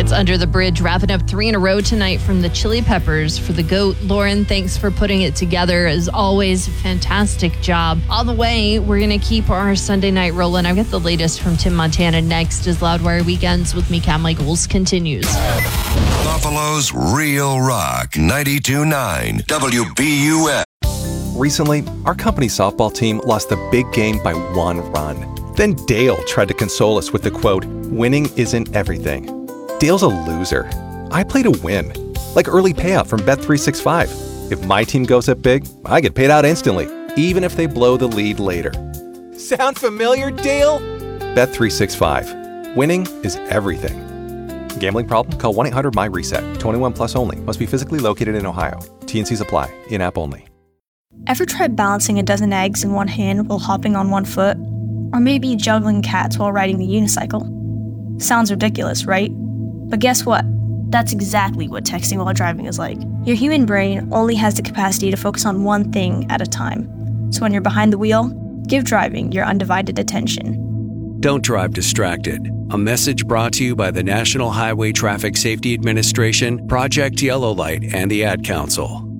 It's Under the Bridge, wrapping up 3 in a row tonight from the Chili Peppers for the GOAT. Lauren, thanks for putting it together. As always, fantastic job. On the way, we're going to keep our Sunday night rolling. I've got the latest from Tim Montana next as Loudwire Weekends with me, Kat Michaels, continues. Buffalo's Real Rock 92.9 WBUF. Recently, our company softball team lost the big game by 1 run. Then Dale tried to console us with the quote, "Winning isn't everything." Dale's a loser. I play to win. Like early payout from Bet365. If my team goes up big, I get paid out instantly, even if they blow the lead later. Sound familiar, Dale? Bet365. Winning is everything. Gambling problem? Call 1-800-MY-RESET. 21 plus only. Must be physically located in Ohio. T&Cs apply. In-app only. Ever tried balancing a dozen eggs in one hand while hopping on one foot? Or maybe juggling cats while riding the unicycle? Sounds ridiculous, right? But guess what? That's exactly what texting while driving is like. Your human brain only has the capacity to focus on one thing at a time. So when you're behind the wheel, give driving your undivided attention. Don't drive distracted. A message brought to you by the National Highway Traffic Safety Administration, Project Yellow Light, and the Ad Council.